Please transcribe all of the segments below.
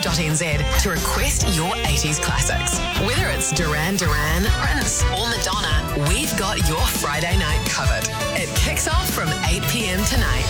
co.nz to request your 80s classics. Whether it's Duran Duran, Prince or Madonna, we've got your Friday night covered. It kicks off from 8 p.m. tonight.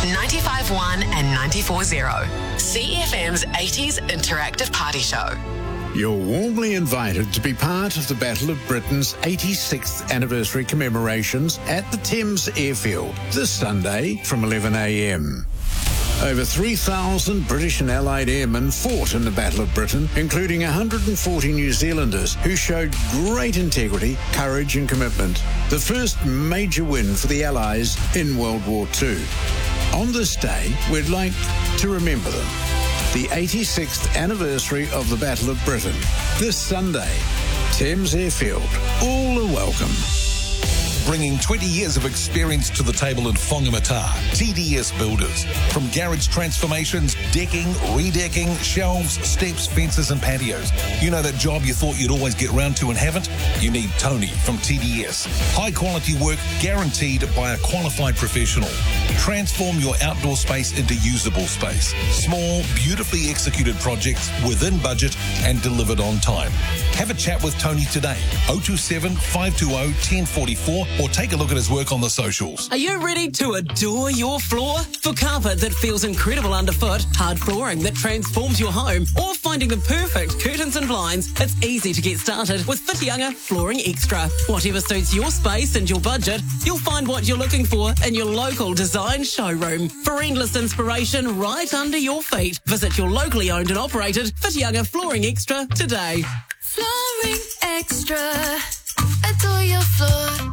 95.1 and 94.0. CFM's 80s interactive party show. You're warmly invited to be part of the Battle of Britain's 86th anniversary commemorations at the Thames Airfield this Sunday from 11 a.m. Over 3,000 British and Allied airmen fought in the Battle of Britain, including 140 New Zealanders who showed great integrity, courage and commitment. The first major win for the Allies in World War II. On this day, we'd like to remember them. The 86th anniversary of the Battle of Britain. This Sunday, Thames Airfield. All are welcome. Bringing 20 years of experience to the table in Whangamata, TDS Builders. From garage transformations, decking, redecking, shelves, steps, fences and patios. You know that job you thought you'd always get round to and haven't? You need Tony from TDS. High quality work guaranteed by a qualified professional. Transform your outdoor space into usable space. Small, beautifully executed projects within budget and delivered on time. Have a chat with Tony today. 027 520 1044 or take a look at his work on the socials. Are you ready to adore your floor? For carpet that feels incredible underfoot, hard flooring that transforms your home, or finding the perfect curtains and blinds, it's easy to get started with Whitianga Flooring Extra. Whatever suits your space and your budget, you'll find what you're looking for in your local design showroom. For endless inspiration right under your feet, visit your locally owned and operated Whitianga Flooring Extra today. Flooring Extra. Adore your floor.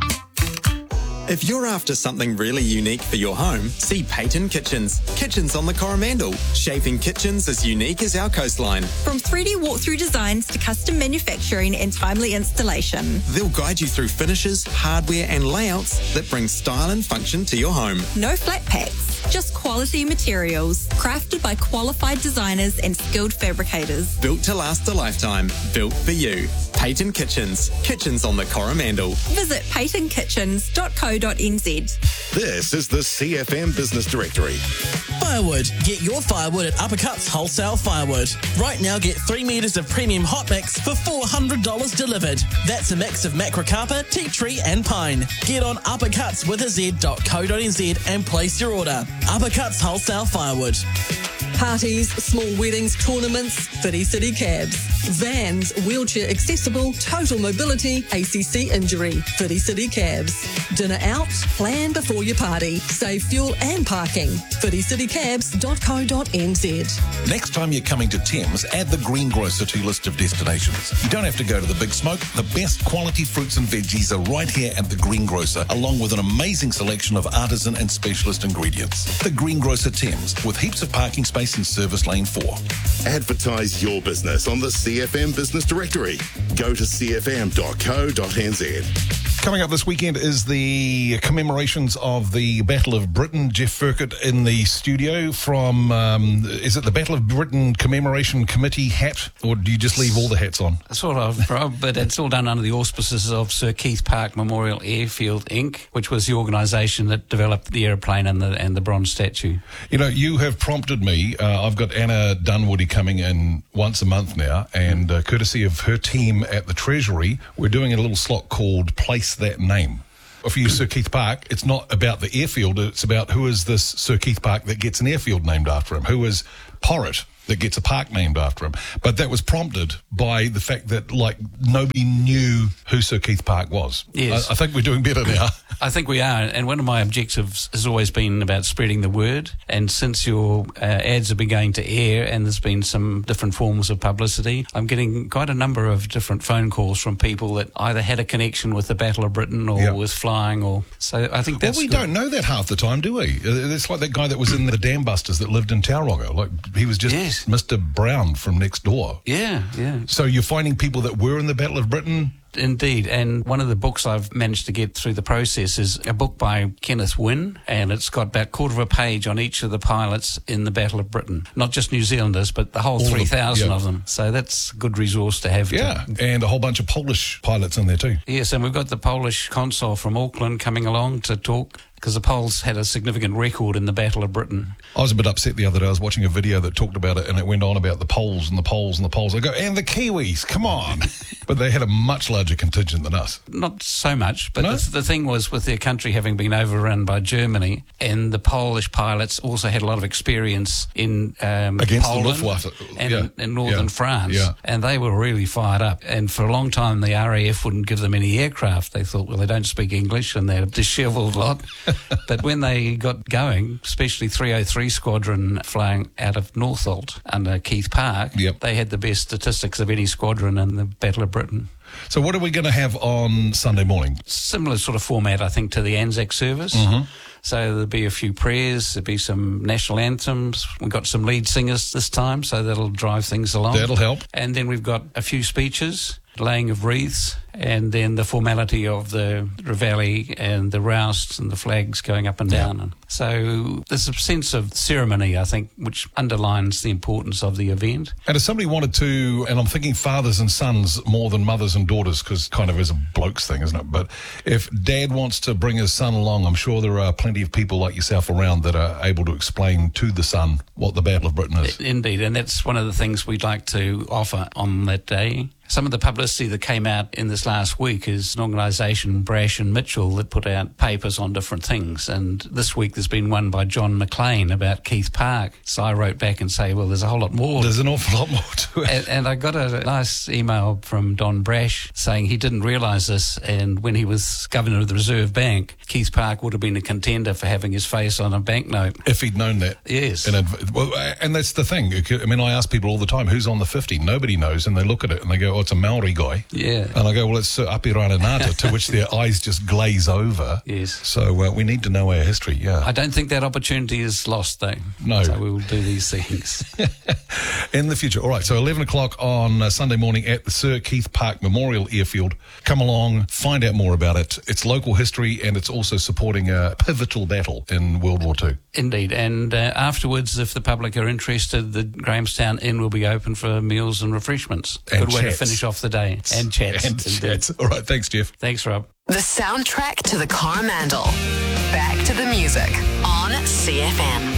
If you're after something really unique for your home, see Payton Kitchens. Kitchens on the Coromandel. Shaping kitchens as unique as our coastline. From 3D walkthrough designs to custom manufacturing and timely installation. They'll guide you through finishes, hardware and layouts that bring style and function to your home. No flat packs, just quality materials. Crafted by qualified designers and skilled fabricators. Built to last a lifetime. Built for you. Payton Kitchens. Kitchens on the Coromandel. Visit paytonkitchens.co.nz. This is the CFM Business Directory. Firewood. Get your firewood at Uppercuts Wholesale Firewood. Right now, get 3 metres of premium hot mix for $400 delivered. That's a mix of macrocarpa, tea tree and pine. Get on uppercutswithaz.co.nz and place your order. Uppercuts Wholesale Firewood. Parties, small weddings, tournaments, Whiti City Cabs. Vans, wheelchair accessible, total mobility, ACC injury, Whiti City Cabs. Dinner out, plan before your party. Save fuel and parking. whiticitycabs.co.nz. Next time you're coming to Thames, add the Greengrocer to your list of destinations. You don't have to go to the big smoke. The best quality fruits and veggies are right here at the Greengrocer, along with an amazing selection of artisan and specialist ingredients. The Greengrocer Thames, with heaps of parking space in Service Lane 4. Advertise your business on the CFM Business Directory. Go to cfm.co.nz. Coming up this weekend is the commemorations of the Battle of Britain. Jeff Furkett in the studio from, is it the Battle of Britain Commemoration Committee hat, or do you just leave all the hats on? Sort of, but it's all done under the auspices of Sir Keith Park Memorial Airfield Inc., which was the organisation that developed the aeroplane and the bronze statue. You know, you have prompted me. I've got Anna Dunwoody coming in once a month now, and courtesy of her team at the Treasury, we're doing a little slot called Place That Name. For you, Sir Keith Park, it's not about the airfield, it's about who is this Sir Keith Park that gets an airfield named after him, who is Porritt that gets a park named after him. But that was prompted by the fact that, like, nobody knew who Sir Keith Park was. Yes. I think we're doing better now. I think we are, and one of my objectives has always been about spreading the word. And since your ads have been going to air and there's been some different forms of publicity, I'm getting quite a number of different phone calls from people that either had a connection with the Battle of Britain or was flying, or so I think that's. Well, we don't know that half the time, do we? It's like that guy that was in the Dam Busters that lived in Tauranga. Like, he was just Mr. Brown from next door. Yeah. So you're finding people that were in the Battle of Britain. Indeed, and one of the books I've managed to get through the process is a book by Kenneth Wynne, and it's got about a quarter of a page on each of the pilots in the Battle of Britain. Not just New Zealanders, but the whole 3,000 of them. So that's a good resource to have. Yeah, and a whole bunch of Polish pilots in there too. Yes, and we've got the Polish consul from Auckland coming along to talk. because the Poles had a significant record in the Battle of Britain. I was a bit upset the other day. I was watching a video that talked about it, and it went on about the Poles and the Poles and the Poles. I go, and the Kiwis, come on. But they had a much larger contingent than us. Not so much, but No? the thing was, with their country having been overrun by Germany, and the Polish pilots also had a lot of experience in Against Poland the Luftwaffe. and in northern France, Yeah. and they were really fired up. And for a long time, the RAF wouldn't give them any aircraft. They thought, well, they don't speak English and they're a dishevelled lot. But when they got going, especially 303 Squadron flying out of Northolt under Keith Park, they had the best statistics of any squadron in the Battle of Britain. So what are we going to have on Sunday morning? Similar sort of format, I think, to the Anzac service. So there'll be a few prayers, there'll be some national anthems. We've got some lead singers this time, so that'll drive things along. That'll help. And then we've got a few speeches, laying of wreaths, and then the formality of the reveille and the roust and the flags going up and down. And so there's a sense of ceremony, I think, which underlines the importance of the event. And if somebody wanted to, and I'm thinking fathers and sons more than mothers and daughters, because kind of is a bloke's thing, isn't it? But if dad wants to bring his son along, I'm sure there are plenty of people like yourself around that are able to explain to the son what the Battle of Britain is. Indeed, and that's one of the things we'd like to offer on that day. Some of the publicity that came out in this last week is an organisation, Brash and Mitchell, that put out papers on different things. And this week there's been one by John McLean about Keith Park. So I wrote back and say, well, there's a whole lot more. There's an awful lot more to it. And I got a nice email from Don Brash saying he didn't realise this, and when he was governor of the Reserve Bank, Keith Park would have been a contender for having his face on a banknote. If he'd known that. Yes. And that's the thing. I mean, I ask people all the time, who's on the 50? Nobody knows, and they look at it and they go, oh, it's a Maori guy. Yeah. And I go, well, it's Apirana Ngata, to which their eyes just glaze over. Yes. So we need to know our history, yeah. I don't think that opportunity is lost, though. No. So we will do these things. In the future. All right, so 11 o'clock on Sunday morning at the Sir Keith Park Memorial Airfield. Come along, find out more about it. It's local history, and it's also supporting a pivotal battle in World War II. Indeed, and afterwards, if the public are interested, the Grahamstown Inn will be open for meals and refreshments. And Good way to chats. finish off the day. And chats. And chats. All right, thanks, Jeff. Thanks, Rob. The soundtrack to the Coromandel. Back to the music on CFM.